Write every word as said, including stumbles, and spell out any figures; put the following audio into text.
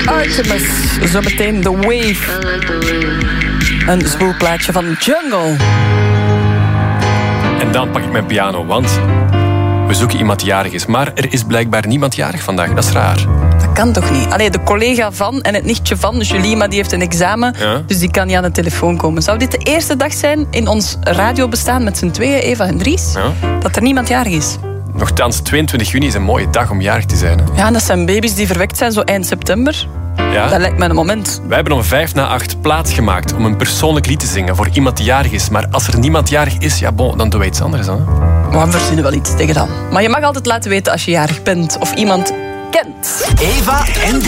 Artemis. Zometeen The Wave. Een zwoel plaatje van Jungle. En dan pak ik mijn piano, want we zoeken iemand die jarig is. Maar er is blijkbaar niemand jarig vandaag. Dat is raar. Dat kan toch niet? Allee, de collega van en het nichtje van, Julie, maar die heeft een examen. Ja. Dus die kan niet aan de telefoon komen. Zou dit de eerste dag zijn in ons radiobestaan met z'n tweeën, Eva en Dries, Ja. dat er niemand jarig is? Nochtans, tweeëntwintig juni is een mooie dag om jarig te zijn. Hè? Ja, en dat zijn baby's die verwekt zijn zo eind september. Ja? Dat lijkt me een moment. Wij hebben om vijf na acht plaats gemaakt om een persoonlijk lied te zingen voor iemand die jarig is. Maar als er niemand jarig is, ja bon, dan doen wij iets anders. Hè? We verzinnen wel iets tegen dan. Maar je mag altijd laten weten als je jarig bent of iemand kent. Eva en